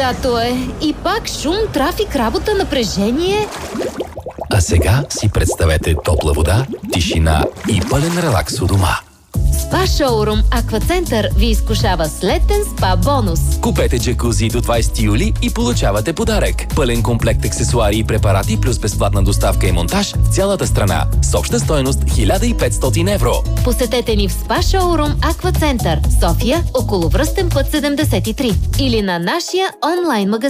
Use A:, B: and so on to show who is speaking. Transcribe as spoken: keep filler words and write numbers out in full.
A: лято е. И пак шум, трафик, работа, напрежение.
B: А сега си представете топла вода, тишина и пълен релакс у дома.
A: Спа шоурум Аквацентър ви изкушава с летен спа бонус.
B: Купете джакузи до двайсети юли и получавате подарък. Пълен комплект аксесуари и препарати плюс безплатна доставка и монтаж в цялата страна с обща стойност хиляда и петстотин евро.
A: Посетете ни в Спа шоурум Аквацентър, София, околовръстен път седемдесет и три или на нашия онлайн магазин.